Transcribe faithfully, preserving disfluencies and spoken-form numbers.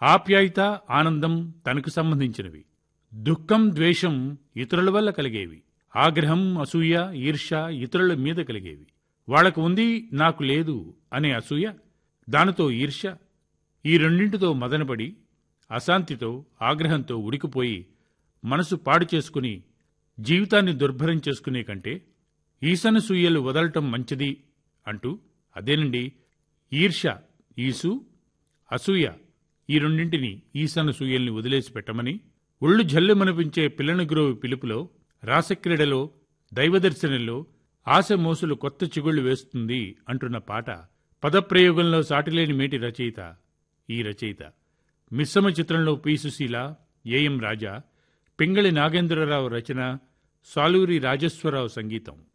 ఆప్యాయత, ఆనందం తనకు సంబంధించినవి. దుఃఖం, ద్వేషం ఇతరుల వల్ల కలిగేవి. ఆగ్రహం, అసూయ, ఈర్ష్య ఇతరుల మీద కలిగేవి. వాళ్లకు ఉంది, నాకు లేదు అనే అసూయ, దానితో ఈర్ష్య, ఈ రెండింటితో మదనపడి అశాంతితో, ఆగ్రహంతో ఉడికిపోయి మనసు పాడు చేసుకుని జీవితాన్ని దుర్భరం చేసుకునే కంటే ఈసనసూయలు వదలటం మంచిది అంటూ, అదేనండి ఈర్ష్య, ఈసు, అసూయ ఈ రెండింటిని, ఈసనసూయల్ని వదిలేసి పెట్టమని ఒళ్ళు జల్లుమనిపించే పిల్లనగ్రోవి పిలుపులో, రాసక్రీడలో, దైవదర్శనంలో ఆశ మోసులు కొత్త చిగుళ్లు వేస్తుంది అంటున్న పాట పదప్రయోగంలో సాటిలేని మేటి రచయిత. ఈ రచయిత మిశ్రమ చిత్రంలో పి. సుశీల, ఏఎం రాజా, పింగళి నాగేంద్రరావు రచన, సాలూరి రాజేశ్వరరావు సంగీతం.